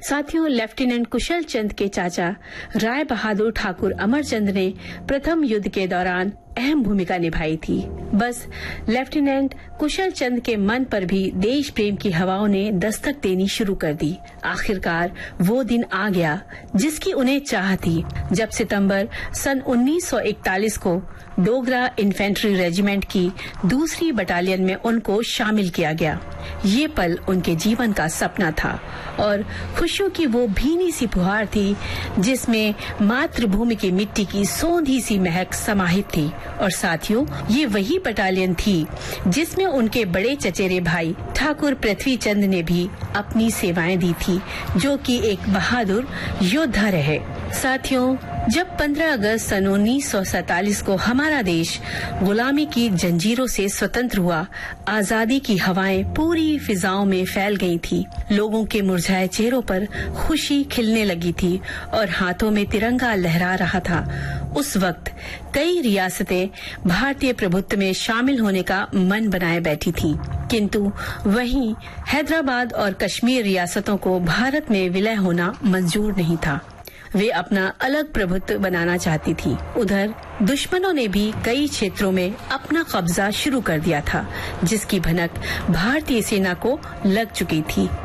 साथियों, लेफ्टिनेंट कुशल चंद के चाचा राय बहादुर ठाकुर अमरचंद ने प्रथम युद्ध के दौरान अहम भूमिका निभाई थी। बस लेफ्टिनेंट कुशल चंद के मन पर भी देश प्रेम की हवाओं ने दस्तक देनी शुरू कर दी। आखिरकार वो दिन आ गया जिसकी उन्हें चाह थी, जब सितंबर सन 1941 को डोगरा इन्फेंट्री रेजिमेंट की दूसरी बटालियन में उनको शामिल किया गया। ये पल उनके जीवन का सपना था और खुशियों की वो भीनी सी फुहार थी जिसमें मातृभूमि की मिट्टी की सौंधी सी महक समाहित थी। और साथियों, ये वही बटालियन थी जिसमें उनके बड़े चचेरे भाई ठाकुर पृथ्वी चंद ने भी अपनी सेवाएं दी थी, जो कि एक बहादुर योद्धा रहे। साथियों, जब 15 अगस्त सन 1947 को हमारा देश गुलामी की जंजीरों से स्वतंत्र हुआ, आजादी की हवाएं पूरी फिजाओं में फैल गई थी। लोगों के मुरझाए चेहरों पर खुशी खिलने लगी थी और हाथों में तिरंगा लहरा रहा था। उस वक्त कई रियासतें भारतीय प्रभुत्व में शामिल होने का मन बनाए बैठी थीं, किंतु वहीं हैदराबाद और कश्मीर रियासतों को भारत में विलय होना मंजूर नहीं था। वे अपना अलग प्रभुत्व बनाना चाहती थी। उधर दुश्मनों ने भी कई क्षेत्रों में अपना कब्जा शुरू कर दिया था, जिसकी भनक भारतीय सेना को लग चुकी थी।